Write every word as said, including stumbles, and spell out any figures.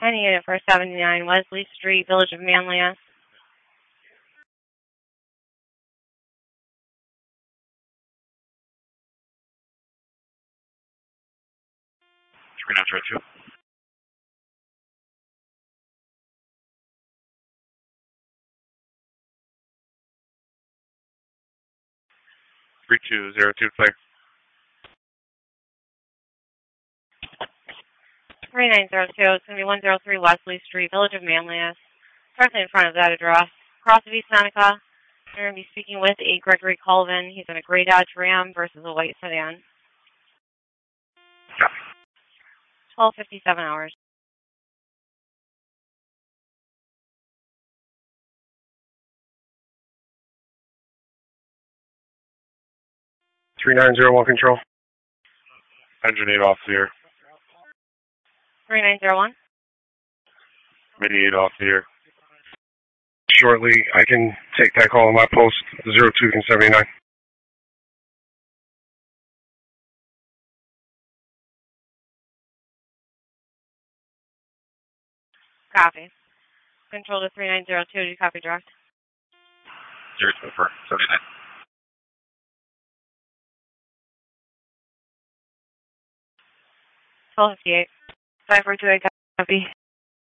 Any unit for seventy-nine Wesley Street, Village of Manlius. three nine zero two. three two zero two, clear. three nine zero two, it's going to be one oh three Wesley Street, Village of Manlius. Directly in front of that address. Cross of East Seneca. We're going to be speaking with a Gregory Colvin. He's in a gray Dodge Ram versus a white sedan. Copy. twelve fifty-seven hours. three nine zero one control. Engine eight off the air. three nine zero one. Mini eight off the air. Shortly, I can take that call on my post, zero two and seventy-nine. Copy. Control to three nine zero two, do you copy direct? zero two for seventy-nine. twelve fifty-eight. five four two eight, copy.